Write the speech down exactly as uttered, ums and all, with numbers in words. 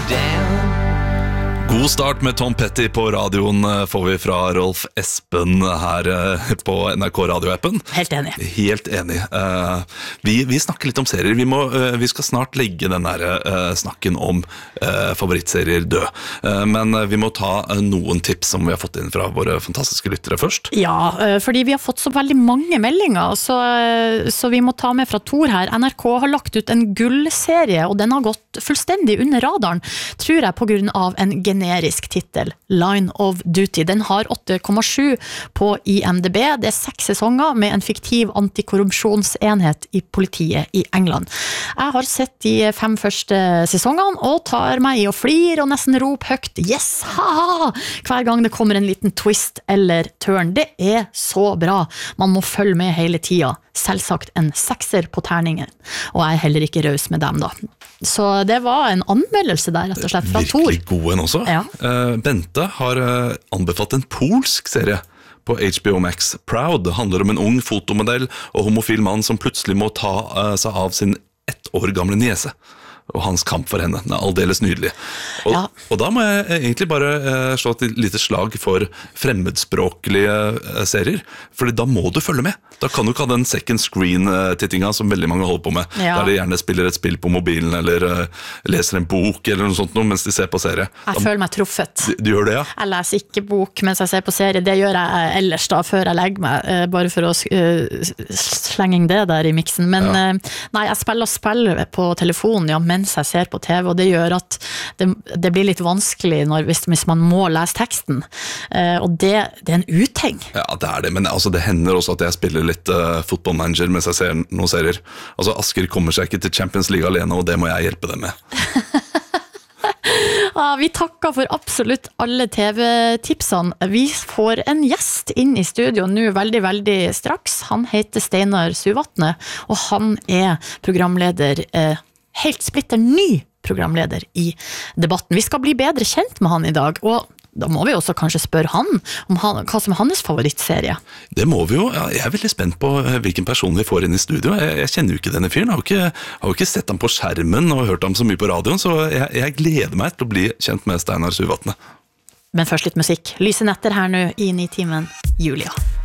God start med Tom Petty på radioen får vi fra Rolf Espen her på N R K radioappen. Helt enig. Helt enig. Vi, vi snakker litt om serier. Vi, må, vi skal snart legge den der snakken om favorittserier død. Men vi må ta noen tips som vi har fått inn fra våre fantastiske lyttere først. Ja, fordi vi har fått så veldig mange meldinger, så, så vi må ta med fra Tor her. N R K har lagt ut en gullserie, og den har gått fullstendig under radaren, tror jeg, på grunn av en generisk titel, Line of Duty. Den har åtte komma sju på I M D B. Det er seks sesonger med en fiktiv antikorrupsjonsenhet i politiet i England. Jeg har sett de fem første sesongene og tar meg i å flir og nesten rop høyt yes, haha, hver gang det kommer en liten twist eller turn. Det er så bra. Man må følge med hele tida. Selvsagt en sekser på terningen, og jeg er heller ikke raus med dem da. Så det var en anmeldelse der, rett og slett, fra Tor. Virkelig god en også. Ja. Uh, Bente har uh, anbefalt en polsk serie på H B O Max. Proud. Det handler om en ung fotomodell og homofil mann som plutselig må ta uh, seg av sin ett år gamle niese. Og hans kamp for henne. Den er aldeles nydelig. Og, ja. og da må jeg egentlig bare uh, slå et lite slag for fremmedspråklige uh, serier. Fordi da må du følge med. Da kan du ikke ha den second screen-tittinga som veldig mange holder på med. Ja. Der de gjerne spiller et spill på mobilen, eller uh, leser en bok, eller noe sånt noe, mens de ser på serie. Jeg da, føler meg truffet. Du, du gjør det, ja? Jeg leser ikke bok mens jeg ser på serie. Det gjør jeg ellers da, før jeg legger meg. Uh, bare for å uh, slenge det der i miksen. Men ja. uh, nei, jeg spiller spill på telefonen, ja, mens jeg ser på T V, og det gjør at det, det blir litt vanskelig når, hvis, hvis man må lese teksten. Uh, og det, det er en uting. Ja, det er det, men altså, det hender også at jeg spiller litt uh, fotballmanager mens jeg ser noen serier. Altså, Asker kommer seg ikke til Champions League alene, og det må jeg hjelpe dem med. Ja, vi takker for absolutt alle T V-tipsene. Vi får en gjest inn i studio nå veldig, veldig straks. Han heter Steinar Suvatne, og han er programleder, eh, helt splitter ny programleder i debatten. Vi skal bli bedre kjent med han i dag, og da må vi også kanskje spørre han om han, hva som er hans favorittserie. Det må vi jo. Jeg er veldig spent på hvilken person vi får inn i studio. Jeg, jeg kjenner jo ikke denne fyren. Jeg har jo ikke, har jo ikke sett ham på skjermen og hørt ham så mye på radioen, så jeg, jeg gleder meg til å bli kjent med Steinar Suvatne. Men først litt musikk. Lyse netter her nå i Nitimen, Julia.